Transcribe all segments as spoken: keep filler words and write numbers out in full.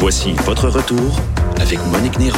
Voici votre retour avec Monique Néron.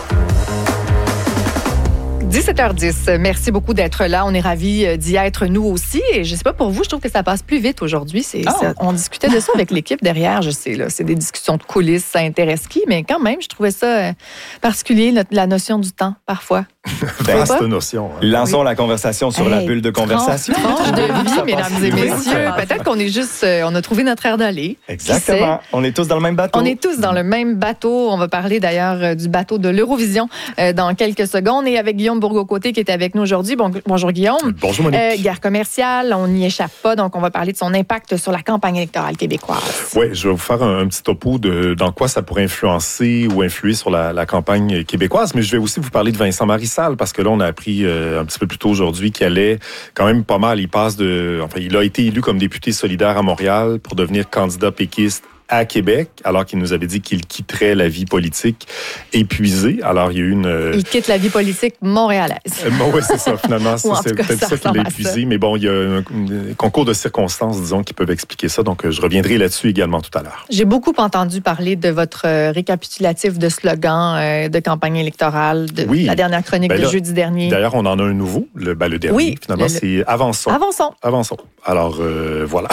dix-sept heures dix. Merci beaucoup d'être là. On est ravis d'y être nous aussi. Et je sais pas pour vous, je trouve que ça passe plus vite aujourd'hui. C'est, oh. ça, on discutait de ça avec l'équipe derrière. Je sais, là, c'est des discussions de coulisses, ça intéresse qui, mais quand même, je trouvais ça euh, particulier, la, la notion du temps, parfois. Vaste notion. Hein. Lançons oui. la conversation sur hey, la bulle de conversation. Tranche de vie, mesdames et messieurs. Peut-être qu'on est juste, euh, on a trouvé notre air d'aller. Exactement. On est tous dans le même bateau. On est tous dans le même bateau. On va parler d'ailleurs euh, du bateau de l'Eurovision euh, dans quelques secondes. Et avec Guillaume Bourgault-Côté qui est avec nous aujourd'hui. Bon, bonjour Guillaume. Bonjour Monique. Euh, guerre commerciale, on n'y échappe pas. Donc, on va parler de son impact sur la campagne électorale québécoise. Oui, je vais vous faire un, un petit topo de dans quoi ça pourrait influencer ou influer sur la, la campagne québécoise. Mais je vais aussi vous parler de Vincent Marissal parce que là, on a appris euh, un petit peu plus tôt aujourd'hui qu'il allait quand même pas mal. Il passe de, enfin, il a été élu comme député solidaire à Montréal pour devenir candidat péquiste à Québec, alors qu'il nous avait dit qu'il quitterait la vie politique épuisé. Alors, il y a eu une... Euh... Il quitte la vie politique montréalaise. Euh, bon, oui, c'est ça, finalement. C'est, c'est peut-être ça, ça qui l'a épuisé. Mais bon, il y a un, un concours de circonstances, disons, qui peuvent expliquer ça. Donc, je reviendrai là-dessus également tout à l'heure. J'ai beaucoup entendu parler de votre récapitulatif de slogans euh, de campagne électorale, de oui. la dernière chronique ben de là, jeudi dernier. D'ailleurs, on en a un nouveau, le, ben, le dernier, oui, finalement, le, c'est Avançons. Avançons. Avançons. Alors, euh, voilà.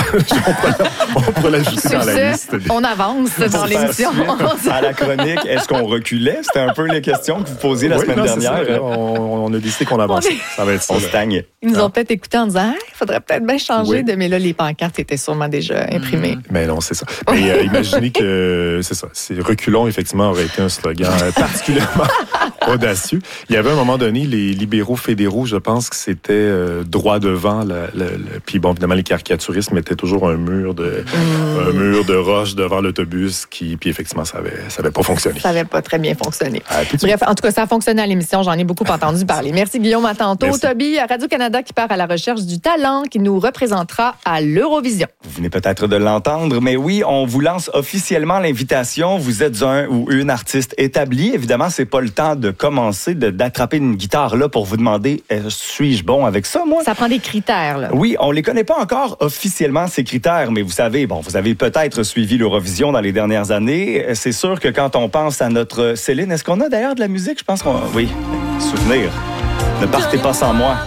on pourrait l'ajouter dans la liste. On avance dans l'émission. À la chronique, est-ce qu'on reculait? C'était un peu les questions que vous posiez la oui, semaine non, dernière. Ça, on, on a décidé qu'on avançait. Est... Ça va être ça. On stagne. Ils nous ont peut-être écouté en disant il faudrait peut-être bien changer oui. de. Mais là, les pancartes étaient sûrement déjà imprimées. Mmh. Mais non, c'est ça. Mais euh, imaginez que c'est ça. C'est reculons, effectivement, aurait été un slogan particulièrement audacieux. Il y avait à un moment donné, les libéraux fédéraux, je pense que c'était euh, droit devant. Le, le, le... Puis bon, évidemment, les caricaturistes mettaient toujours un mur de, mmh. un mur de roche devant l'autobus. Qui, puis effectivement, ça avait, ça avait pas fonctionné. Ça avait pas très bien fonctionné. Ah, Bref, en tout cas, ça a fonctionné à l'émission. J'en ai beaucoup entendu parler. Merci Guillaume, à tantôt. Merci. Toby, à Radio-Canada, qui part à la recherche du talent qui nous représentera à l'Eurovision. Vous venez peut-être de l'entendre, mais oui, on vous lance officiellement l'invitation. Vous êtes un ou une artiste établie. Évidemment, c'est pas le temps de commencer, de, d'attraper une guitare là pour vous demander eh, suis-je bon avec ça, moi? Ça prend des critères, là. Oui, on les connaît pas encore officiellement, ces critères, mais vous savez, bon, vous avez peut-être suivi l'Eurovision dans les dernières années. C'est sûr que quand on pense à notre Céline, est-ce qu'on a d'ailleurs de la musique? Je pense qu'on... Oui, souvenir. Ne partez pas sans moi.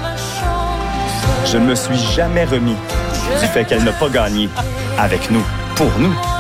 Je ne me suis jamais remis du fait qu'elle n'a pas gagné avec nous, pour nous.